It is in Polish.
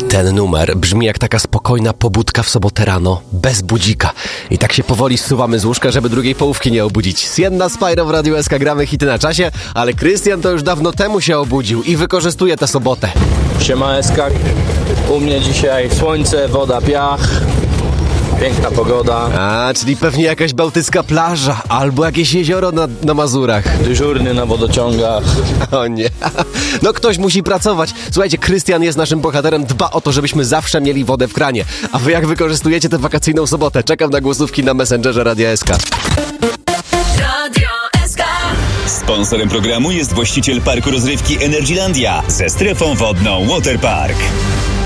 Ten numer brzmi jak taka spokojna pobudka w sobotę rano, bez budzika. I tak się powoli zsuwamy z łóżka, żeby drugiej połówki nie obudzić. Sienna, Spyro w Radiu SK, gramy hity na czasie, ale Krystian to już dawno temu się obudził i wykorzystuje tę sobotę. Siema SK, u mnie dzisiaj słońce, woda, piach, piękna pogoda. A, czyli pewnie jakaś bałtycka plaża albo jakieś jezioro na Mazurach. Dyżurny na wodociągach. O nie. No ktoś musi pracować. Słuchajcie, Krystian jest naszym bohaterem, dba o to, żebyśmy zawsze mieli wodę w kranie. A wy jak wykorzystujecie tę wakacyjną sobotę? Czekam na głosówki na Messengerze Radia SK. Radio SK. Sponsorem programu jest właściciel parku rozrywki Energylandia ze strefą wodną Waterpark.